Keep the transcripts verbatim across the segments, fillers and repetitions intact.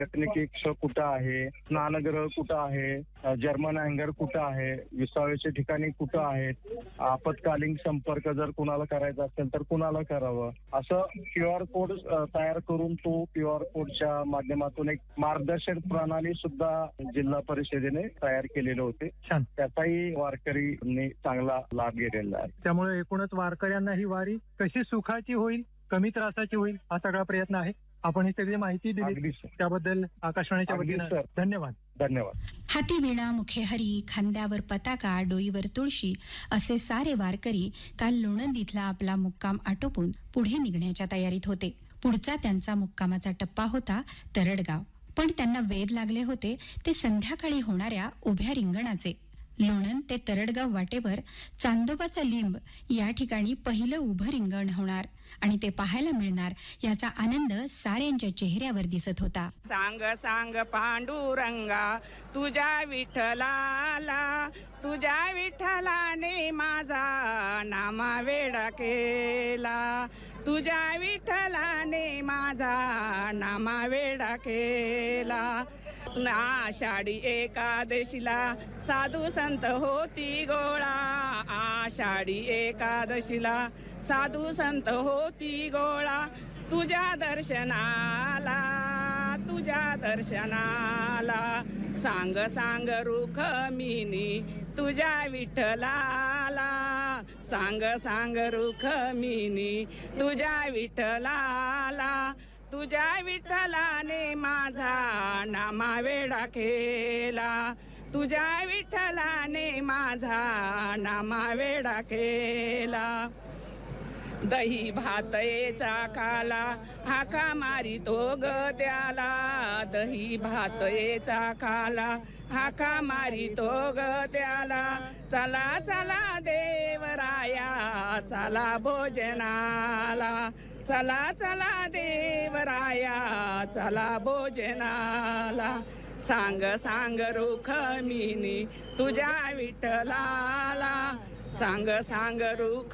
तकनिकी कक्ष कुठं आहे, स्नानगृह कुठं आहे, जर्मन हँगर कुठं आहे, विसाव्याच्या ठिकाणी कुठं आहेत, आपत्कालीन संपर्क जर कुणाला करायचा असेल तर कुणाला करावं, असं क्यू आर कोड तयार करून तो क्यू आर कोडच्या माध्यमातून एक मार्गदर्शन प्रणाली सुद्धा जिल्हा परिषदेने तयार केलेले होते. छान. त्याचाही वारकरींनी चांगला लाभ घेतलेला आहे. त्यामुळे एकूणच वारकऱ्यांना ही वारी कशी सुखाची होईल, कमी त्रासाची होईल, हा सगळा प्रयत्न आहे. आपण ही सगळी माहिती दिली अगदी सर. त्याबद्दल आकाशवाणीच्या अगदी वतीनं सर. धन्यवाद. धन्यवाद. हाती वीणा, मुखे हरी, खांद्यावर पताका, डोईवर तुळशी असे सारे वारकरी काल लोणंद इथला आपला मुक्काम आटोपून पुढे निघण्याच्या तयारीत होते. पुढचा त्यांचा मुक्कामाचा टप्पा होता तरडगाव. पण त्यांना वेध लागले होते ते संध्याकाळी होणाऱ्या उभ्या रिंगणाचे. लोणंद ते तरडगाव वाटेवर चांदोबाचा लिंब या ठिकाणी पहिलं उभं रिंगण होणार आणि ते पाहायला मिळणार याचा आनंद साऱ्यांच्या चेहऱ्यावर दिसत होता. सांग सांग पांडुरंगा तुझ्या विठ्ठलाला, तुझ्या विठ्ठलाने माझा नामा वेडा केला, तुझ्या विठ्ठलाने माझा नामा वेडा केला. आषाढी एकादशीला साधू संत होती गोळा, आषाढी एकादशीला साधू संत होती गोळा. तुझ्या दर्शनाला, तुझ्या दर्शनाला सांग सांग रुखमिनी तुझ्या विठ्ठलाला, सांग सांग रुखमिनी तुझ्या विठ्ठलाला, तुझ्या विठ्ठलाने माझा नामा वेडा केला, तुझ्या विठ्ठलाने माझा नामा वेडा केला. दही भातयेचा काला हाका मारी तो ग त्याला, दही भातयेचा काला हाका मारी तो ग त्याला. चला चला देवराया चला भोजनाला, चला चला देवराया चला भोजनाला. सांग सांग रुखमिनी तुझ्या विठ्ठलाला, सांग सांग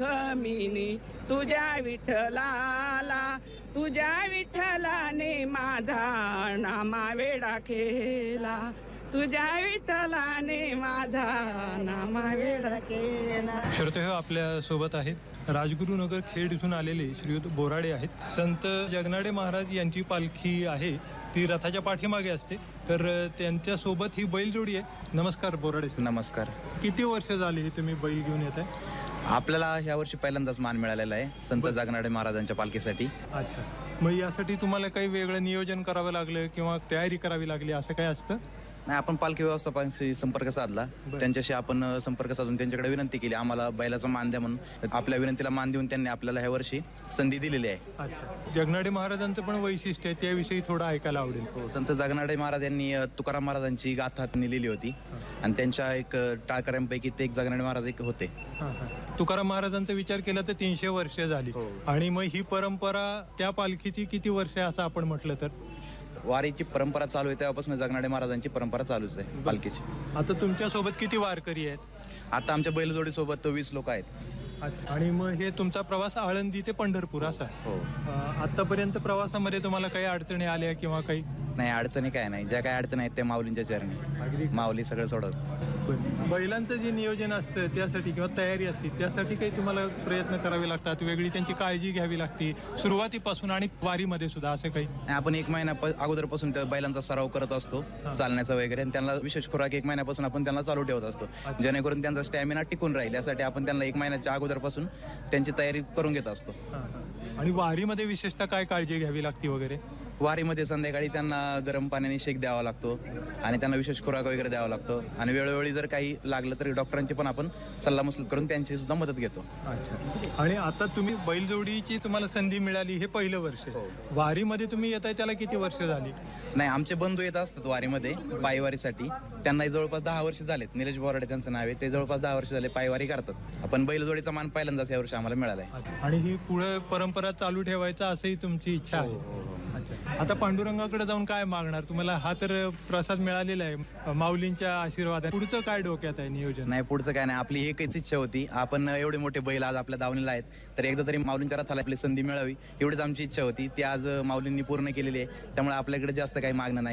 रुखमिनी तुझ्या विठ्ठलाला, तुझ्या विठ्ठलाने माझा नामा वेडा केला, तुझ्या विठ्ठलाने माझा नामा वेडा केला. श्रोते हो, आपल्या सोबत आहेत राजगुरुनगर खेड इथून आलेले श्रीयुत बोराडे आहेत. संत जगनाडे महाराज यांची पालखी आहे ती रथाच्या पाठीमागे असते, तर त्यांच्यासोबत ही बैलजोडी आहे. नमस्कार बोराडे. नमस्कार. किती वर्ष झाली ही तुम्ही बैल घेऊन येत आहे? आपल्याला ह्या वर्षी पहिल्यांदाच मान मिळालेला आहे संत जगनाडे महाराजांच्या पालखीसाठी. अच्छा, मग यासाठी तुम्हाला काही वेगळं नियोजन करावं लागलं किंवा तयारी करावी लागली असं काय असतं? नाही, आपण पालखी व्यवस्थापनाशी संपर्क साधला, त्यांच्याशी आपण संपर्क साधून त्यांच्याकडे विनंती केली आम्हाला बैलाचा मान द्या म्हणून. आपल्या विनंतीला मान देऊन त्यांनी आपल्याला ह्या वर्षी संधी दिलेली आहे. अच्छा, जगनाडे महाराजांचं पण वैशिष्ट्य आहे, त्याविषयी थोडं ऐकायला आवडेल. हो, संत जगनाडे महाराज यांनी तुकाराम महाराजांची गाथा त्यांनी लिहिली होती आणि त्यांच्या एक टाळकऱ्यांपैकी ते एक जगनाडे महाराज एक होते. तुकाराम महाराजांचा विचार केला तर तीनशे वर्ष झाली. आणि मग ही परंपरा त्या पालखीची किती वर्ष असं आपण म्हटलं तर? वारीची परंपरा चालू आहे तेव्हापासून जगनाडे महाराजांची परंपरा चालूच आहे पालखीची. आता तुमच्या सोबत किती वारकरी आहेत? आता आमच्या बैलजोडी सोबत वीस लोक आहेत. अच्छा, आणि मग हे तुमचा प्रवास आळंदी ते पंढरपूर असा? हो. आतापर्यंत प्रवासामध्ये तुम्हाला काही अडचणी आल्या किंवा काही? नाही, अडचणी काय नाही, ज्या काही अडचणी आहेत त्या माऊलींच्या चरणी, माऊली सगळं सोडत. बैलांचं जे नियोजन असतं त्यासाठी किंवा तयारी असते त्यासाठी काही तुम्हाला प्रयत्न करावे लागतात, वेगळी त्यांची काळजी घ्यावी लागते सुरुवातीपासून आणि वारीमध्ये सुद्धा असं काही? आपण एक महिना अगोदरपासून त्या बैलांचा सराव करत असतो चालण्याचा वगैरे, आणि त्यांना विशेष खुराक एक महिन्यापासून आपण त्यांना चालू ठेवत असतो जेणेकरून त्यांचा स्टॅमिना टिकून राहील. यासाठी आपण त्यांना एक महिन्याच्या अगोदरपासून त्यांची तयारी करून घेत असतो. आणि वारीमध्ये विशेषतः काय काळजी घ्यावी लागते वगैरे? वारीमध्ये संध्याकाळी त्यांना गरम पाण्याने शेक द्यावा लागतो आणि त्यांना विशेष खुराक वगैरे द्यावा लागतो, आणि वेळोवेळी जर काही लागलं तर डॉक्टरांची पण आपण सल्लामसलत करून त्यांची सुद्धा मदत घेतो. अच्छा, आणि आता तुम्ही बैलजोडीची तुम्हाला संधी मिळाली हे पहिलं वर्ष. वारीमध्ये तुम्ही येताय त्याला किती वर्ष झाली? नाही, आमचे बंधू येत असतात वारीमध्ये पायवारीसाठी, त्यांना जवळपास दहा वर्ष झालेत. निलेश बोराडे त्यांचं नाव आहे, ते जवळपास दहा वर्ष झाले पायवारी करतात. आपण बैलजोडीचा मान पहिल्यांदाच या वर्षी आम्हाला मिळालाय. आणि ही पुढे परंपरा चालू ठेवायचा असंही तुमची इच्छा आहे? अच्छा, आता पांडुरंगाकडे जाऊन काय मागणार? तुम्हाला हा तर प्रसाद मिळालेला आहे माऊलींच्या आशीर्वादाने, पुढचं काय डोक्यात आहे नियोजन? नाही, पुढचं काय नाही, आपली एकच इच्छा होती, आपण एवढे मोठे बैल आज आपल्या दावणीला आहेत तर एकदा तरी माऊलींच्या रथाला आपली संधी मिळावी एवढीच आमची इच्छा होती. ती आज माऊलींनी पूर्ण केलेली आहे, त्यामुळे आपल्याकडे जास्त काही मागणं नाही.